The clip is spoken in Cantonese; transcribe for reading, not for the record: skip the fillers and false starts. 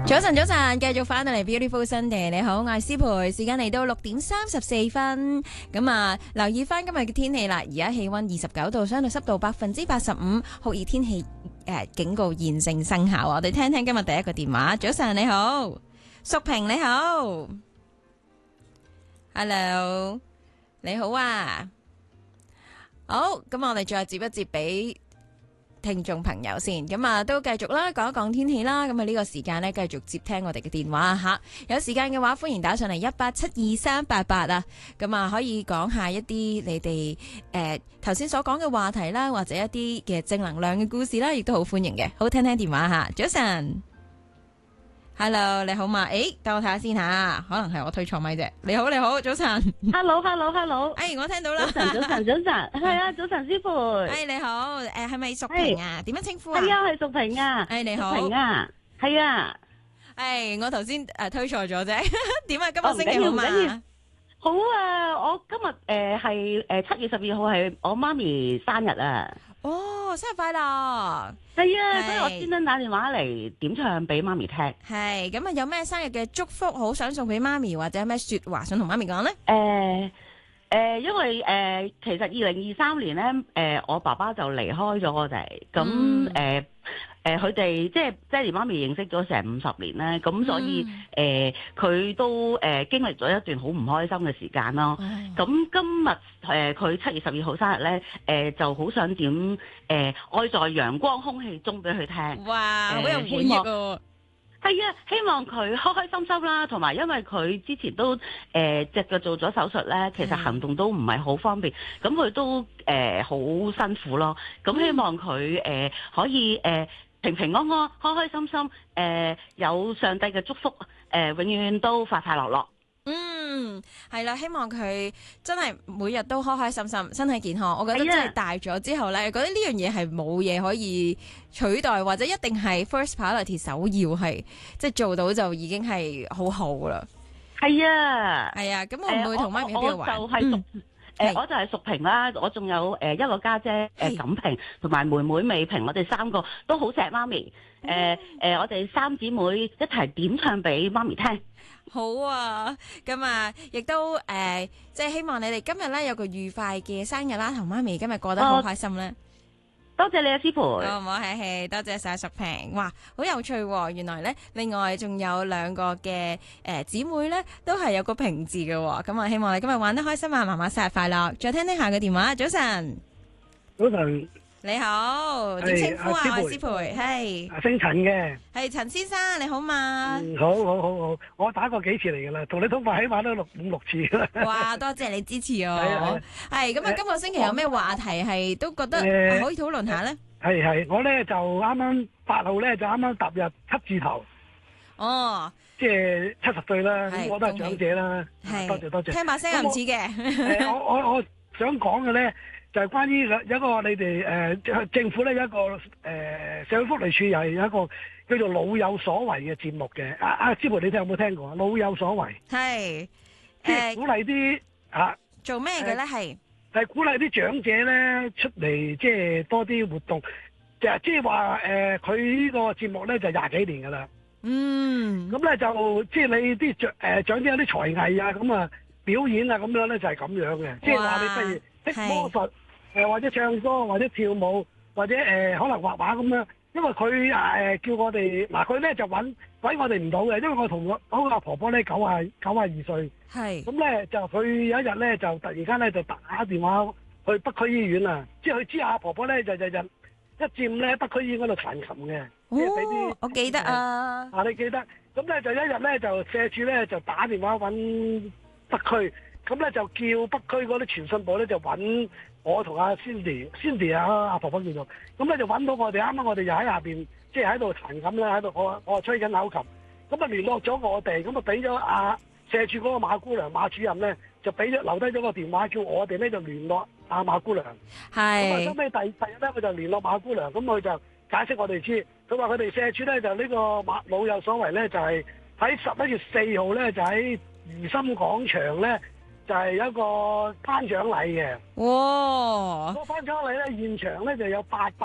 早晨，早晨，繼續翻到嚟 Beautiful Sunday。你好，我係思培，時間嚟到6:34。咁啊，留意翻今日嘅天氣啦。而家氣溫29度，相對濕度85%，酷熱天氣警告現正生效。我哋聽聽今日第一個電話。早晨，你好，淑萍，你好 ，Hello， 你好啊。好，咁我哋再接一接俾聽眾朋友先，咁啊都繼續啦，講一講天氣啦。咁啊呢個時間呢，繼續接聽我哋嘅電話吓。有時間嘅話，歡迎打上嚟1872388啊。咁啊可以講下一啲你哋頭先所講嘅話題啦，或者一啲嘅正能量嘅故事啦，亦都好歡迎嘅。好，聽聽電話吓。早晨 ，Hello， 你好嘛？等我睇下先吓，可能係我推錯咪啫。你好，你好，早晨。 Hello， 我聽到啦。 早晨，係啊，早晨，師傅。 你好，係咪淑萍啊？點樣稱呼啊？ 係啊，係淑萍啊。 你好。 淑萍啊，係啊。 我頭先推錯咗啫。點啊？今日星期好嘛？ 好啊，我今日係7月12號係我媽咪生日啊。 哦，生日快樂！ 係啊，所以我專登打電話嚟點唱俾媽咪聽。 係咁啊，有咩生日嘅祝福好想送俾媽咪，或者有咩說話想同媽咪講呢？ 因為其實2023年咧，我爸爸就離開咗我哋，咁佢哋即係爹哋媽咪認識咗成50年咧，咁所以佢都經歷咗一段好唔開心嘅時間咯。咁今日佢7月12號生日咧，就好想點愛在陽光空氣中俾佢聽。 哇，好有回憶喎！ 係啊，希望佢開開心心啦，同埋因為佢之前都隻腳做咗手術咧，其實行動都唔係好方便，咁佢都好辛苦咯。咁希望佢可以平平安安、開開心心，有上帝嘅祝福，永遠都快快樂樂。 係啦，希望佢真係每日都開開心心，身體健康。我覺得真係大咗之後咧，覺得呢樣嘢係冇嘢可以取代，或者一定係 first priority 首要係，即係做到就已經係好好啦。 係啊， 咁會唔會同媽咪邊度玩？ 我就係淑萍啦，我仲有一個家姐錦萍同埋妹妹美萍，我哋3個都好錫媽咪。我哋3姊妹一齊點唱俾媽咪聽。 好啊，咁啊，亦都即係希望你哋今日咧有個愉快嘅生日啦，同媽咪今日過得好開心咧。 多謝你啊，師傅。 好唔好？係多謝晒淑萍。哇，好有趣喎！原來咧，另外仲有2個嘅姊妹咧，都係有個萍字嘅。咁啊，希望你今日玩得開心啊，媽媽生日快樂！再聽聽下個電話。早晨， 早晨， 你好，點稱呼啊？我係思培，係姓陳嘅， 係陳先生，你好嘛？ 好，我打過幾次嚟噶啦，同你通話起碼都5、6次啦。 哇，多謝你支持我。係咁啊，今個星期有咩話題係都覺得可以討論下咧？ 係，我咧就啱啱8號咧就啱啱踏入7字頭。 哦， 即係70歲啦，咁我都係長者啦。係，多謝。 聽把聲又唔似嘅。 我想講嘅咧。就係關於有一個你哋政府咧有一個社會福利署又係有一個叫做老有所為嘅節目嘅。師傅你有冇聽過啊？老有所為係即係鼓勵啲做咩嘅咧？ 係鼓勵啲長者咧出嚟，即係多啲活動。即係話佢呢個節目咧就20幾年噶啦。咁咧就即係你啲長者有啲才藝啊，咁啊表演啊咁樣咧就係咁樣嘅。即係話你不如識魔術。或者唱歌，或者跳舞，或者可能畫畫咁樣，因為佢叫我哋佢咧就揾我哋唔到嘅，因為我同我個婆婆咧92歲，咁咧就佢有一日咧就突然間咧就打電話去北區醫院啊，即係佢知阿婆婆咧就日日一佔咧北區醫院嗰度彈琴嘅，即係俾啲我記得啊， 你記得，咁咧就一日咧就社署咧就打電話揾北區，咁咧就叫北區嗰啲傳訊部咧就揾我同阿 Cindy 阿婆婆叫做，咁咧就揾到我哋，啱啱我哋又喺下邊，即係喺度彈琴啦，喺度我吹緊口琴，咁啊聯絡咗我哋，咁啊俾咗阿社署嗰個馬姑娘馬主任咧，就俾咗留低咗個電話，叫我哋咧就聯絡阿馬姑娘。係。咁啊，收尾第日咧，佢就聯絡馬姑娘，咁佢就解釋我哋知，佢話佢哋社署咧就呢個老有所為咧，就係喺11月4號咧，就喺如心廣場咧。就係有一個頒獎禮嘅，哇！嗰個頒獎禮咧，現場咧就有800